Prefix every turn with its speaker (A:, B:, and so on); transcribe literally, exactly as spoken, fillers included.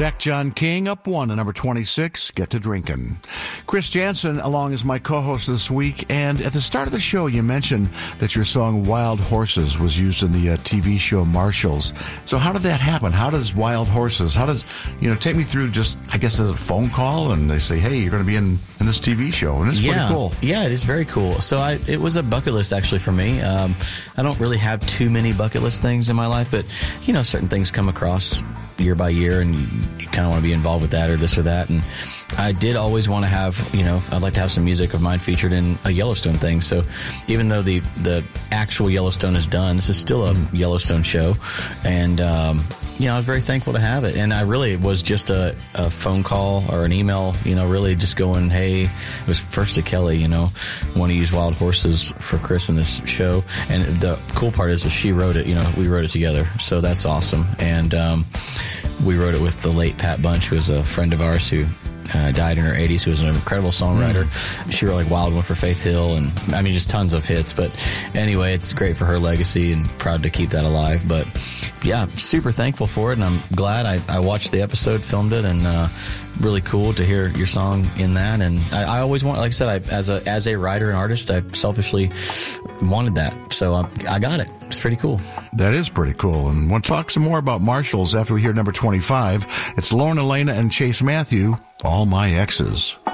A: Zach John King up one at number twenty-six, Get to Drinkin'. Chris Jansen along as my co-host this week, and at the start of the show you mentioned that your song Wild Horses was used in the uh, T V show Marshalls. So how did that happen? How does Wild Horses, how does, you know, take me through just, I guess, a phone call and they say, hey, you're going to be in, in this T V show, and it's
B: yeah.
A: pretty cool.
B: Yeah, it is very cool. So I, it was a bucket list actually for me. Um, I don't really have too many bucket list things in my life, but, you know, certain things come across year by year and you, you kind of want to be involved with that or this or that. And I did always want to have, you know, I'd like to have some music of mine featured in a Yellowstone thing. So even though the, the actual Yellowstone is done, this is still a Yellowstone show. And, um, you know, I was very thankful to have it. And I really was just a, a phone call or an email, you know, really just going, hey, it was first to Kelly, you know, want to use Wild Horses for Chris in this show. And the cool part is that she wrote it, you know, we wrote it together. So that's awesome. And um, we wrote it with the late Pat Bunch, who was a friend of ours who Uh, died in her eighties, who was an incredible songwriter. Mm. She wrote like Wild One for Faith Hill, and I mean just tons of hits. But anyway, it's great for her legacy and proud to keep that alive. But yeah, super thankful for it, and I'm glad I, I watched the episode, filmed it, and uh, really cool to hear your song in that. And I, I always want, like I said, I, as a as a writer and artist, I selfishly wanted that, so I, I got it. It's pretty cool.
A: That is pretty cool. And we'll talk some more about Marshalls after we hear number twenty-five. It's Lauren Elena and Chase Matthew, All My Exes.